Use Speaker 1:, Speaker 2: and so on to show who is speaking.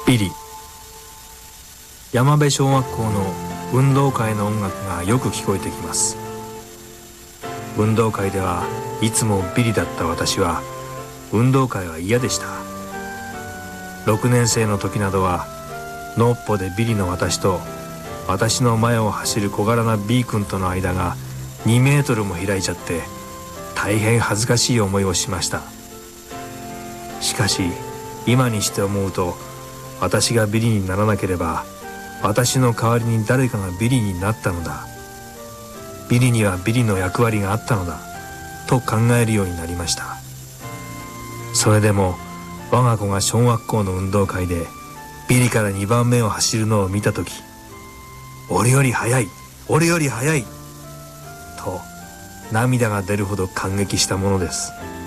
Speaker 1: ビリ。山辺小学校の運動会の音楽がよく聞こえてきます。運動会ではいつもビリだった私は運動会は嫌でした。6年生の時などはのっぽでビリの私と私の前を走る小柄な B 君との間が2メートルも開いちゃって大変恥ずかしい思いをしました。しかし今にして思うと、私がビリにならなければ私の代わりに誰かがビリになったのだ、ビリにはビリの役割があったのだと考えるようになりました。それでも我が子が小学校の運動会でビリから2番目を走るのを見たとき、俺より速い、俺より速いと涙が出るほど感激したものです。